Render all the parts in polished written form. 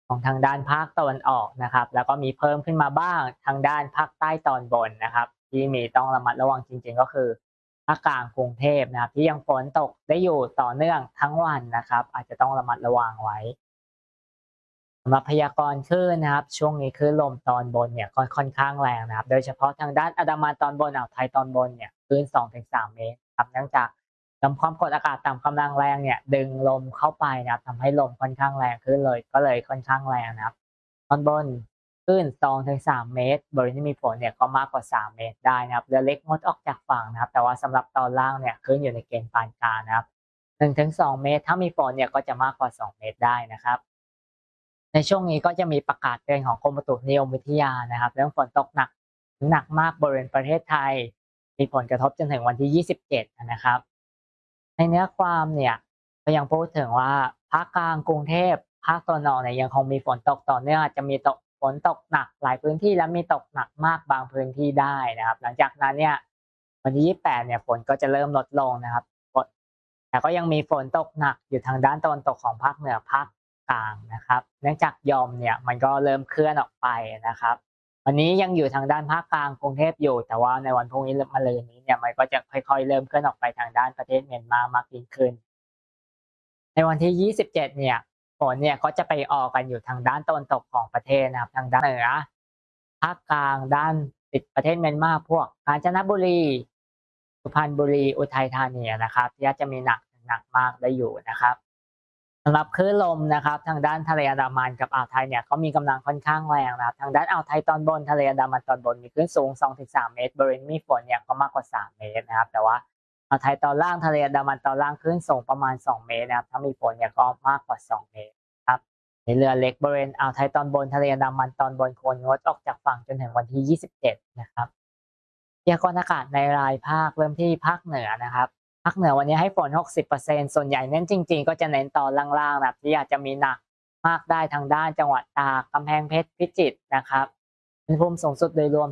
ของทางด้านภาคตะวันออกนะครับแล้วก็มีเพิ่มขึ้นมาบ้างทางด้านภาคใต้ตอนบนนะครับที่มีต้องระมัดระวังจริงๆก็คือภาคกลางกรุงเทพนะครับที่ยังฝนตกได้อยู่ต่อเนื่องทั้งวันนะครับอาจจะต้องระมัดระวังไว้สำหรับพยากรณ์คลื่นนะครับช่วงนี้คลื่นลมตอนบนเนี่ยก็ค่อนข้างแรงนะครับโดยเฉพาะทางด้านอันดามันตอนบนอ่าวไทยตอนบนเนี่ยคลื่น2-3เมตรครับเนื่องจากลำความกดอากาศต่ำกำลังแรงเนี่ยดึงลมเข้าไปนะครับทำให้ลมค่อนข้างแรงขึ้นเลยก็เลยค่อนข้างแรงนะครับ ตอนบนคลื่น2-3เมตรบริเวณที่มีฝนเนี่ยก็มากกว่า3เมตรได้นะครับเรือเล็กงดออกจากฝั่งนะครับแต่ว่าสำหรับตอนล่างเนี่ยคลื่นอยู่ในเกณฑ์ปานกลางนะครับ1-2เมตรถ้ามีฝนเนี่ยก็จะมากกว่า2เมตรได้นะครับในช่วงนี้ก็จะมีประกาศเตือนของกรมอุตุนิยมวิทยานะครับเรื่องฝนตกหนักถึงหนักมากบริเวณประเทศไทยมีผลกระทบจนถึงวันที่27นะครับในเนื้อความเนี่ยก็ยังพูดถึงว่าภาคกลางกรุงเทพภาคตะวันออกเนี่ยยังคงมีฝนตกต่อเนื่องอาจจะมีฝนตกหนักหลายพื้นที่และมีตกหนักมากบางพื้นที่ได้นะครับหลังจากนั้นเนี่ยวันที่28เนี่ยฝนก็จะเริ่มลดลงนะครับแต่ก็ยังมีฝนตกหนักอยู่ทางด้านตะวันตกของภาคเหนือภาคกลางนะครับเนื่องจากยอมเนี่ยมันก็เริ่มเคลื่อนออกไปนะครับวันนี้ยังอยู่ทางด้านภาคกลางกรุงเทพอยู่แต่ว่าในวันพรุ่งนี้มะรืนนี้เนี่ยมันก็จะค่อยๆเริ่มเคลื่อนออกไปทางด้านประเทศเมียนมามากยิ่งขึ้นในวันที่27เนี่ยฝนเนี่ยก็จะไปออกกันอยู่ทางด้านตะวันตกของประเทศนะครับทางด้านเหนือภาคกลางด้านติดประเทศเมียนมาพวกกาญจนบุรีสุพรรณบุรีอุทัยธานีนะครับที่จะมีหนักถึงหนักมากได้อยู่นะครับ สำหรับคลื่นลมนะครับทางด้านทะเลอันดามันกับอ่าวไทยเนี่ยก็มีกำลังค่อนข้างแรงนะครับทางด้านอ่าวไทยตอนบนทะเลอันดามันตอนบนมีคลื่นสูง2-3เมตรบริเวณมีฝนเนี่ยก็มากกว่า3เมตรนะครับแต่ว่าอ่าวไทยตอนล่างทะเลอันดามันตอนล่างคลื่นสูงประมาณ2เมตรนะครับถ้ามีฝนเนี่ยก็มากกว่า2เมตรครับในเรือเล็กบริเวณอ่าวไทยตอนบนทะเลอันดามันตอนบนควรงดออกจากฝั่งจนถึงวันที่27นะครับพยากรณ์อากาศในรายภาคเริ่มที่ภาคเหนือนะครับ ภาคเหนือวันนี้ให้ฝน60%ส่วนใหญ่เน้นจริงๆก็จะเน้นตอนล่างๆนะครับที่อาจจะมีหนักมากได้ทางด้านจังหวัดตากกำแพงเพชรพิจิตรนะครับอุณหภูมิสูงสุดโดยรวม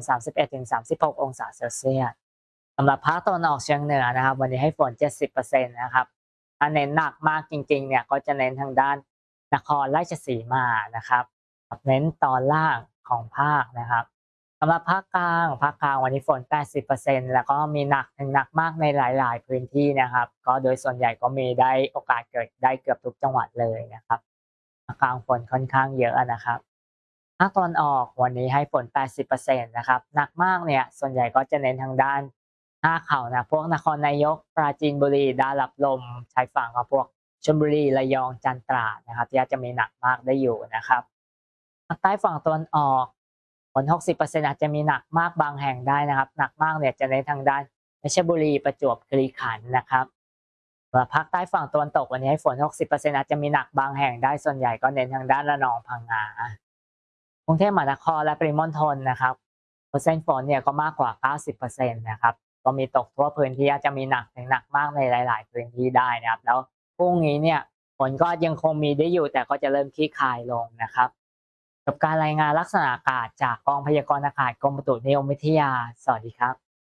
31-36องศาเซลเซียสสำหรับภาคตะวันออกเฉียงเหนือนะครับวันนี้ให้ฝน70%นะครับถ้าเน้นหนักมากจริงๆเนี่ยก็จะเน้นทางด้านนครราชสีมานะครับเน้นตอนล่างของภาคนะครับ สำหรับภาคกลางวันนี้ฝน80%แล้วก็มีหนักถึงหนักมากในหลายๆพื้นที่นะครับก็โดยส่วนใหญ่ก็มีได้โอกาสเกิดได้เกือบทุกจังหวัดเลยนะครับภาคกลางฝนค่อนข้างเยอะนะครับภาคตะวันออกวันนี้ให้ฝน80%นะครับหนักมากเนี่ยส่วนใหญ่ก็จะเน้นทางด้านหน้าเขานะพวกนครนายกปราจีนบุรีดารับลมชายฝั่งก็พวกชลบุรีระยองจันทราดนะครับที่อาจจะมีหนักมากได้อยู่นะครับภาคใต้ฝั่งตะวันออก ฝน60%อาจจะมีหนักมากบางแห่งได้นะครับหนักมากเนี่ยจะในทางด้านเพชรบุรีประจวบคีรีขันธ์นะครับส่วนภาคใต้ฝั่งตะวันตกวันนี้ให้ฝน60%อาจจะมีหนักบางแห่งได้ส่วนใหญ่ก็เน้นทางด้านระนองพังงากรุงเทพมหานครและปริมณฑลนะครับเปอร์เซ็นต์ฝนเนี่ยก็มากกว่า90%นะครับก็มีตกทั่วพื้นที่อาจจะมีหนักถึงหนักมากในหลายๆพื้นที่ได้นะครับแล้วพรุ่งนี้เนี่ยฝนก็ยังคงมีได้อยู่แต่ก็จะเริ่มคลี่คลายลงนะครับ กับการรายงานลักษณะอากาศจากกองพยากรณ์อากาศกรมอุตุนิยมวิทยาสวัสดีครับ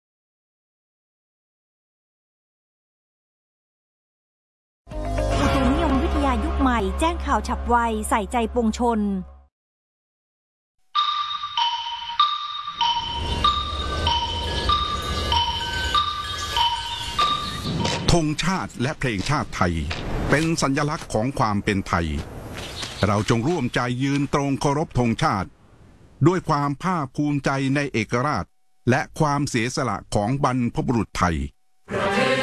อุตุนิยมวิทยายุคใหม่แจ้งข่าวฉับไวใส่ใจปวงชนธงชาติและเพลงชาติไทยเป็นสัญลักษณ์ของความเป็นไทยเราจงร่วมใจยืนตรงเคารพธงชาติด้วยความภาคภูมิใจในเอกราชและความเสียสละของบรรพบุรุษไทย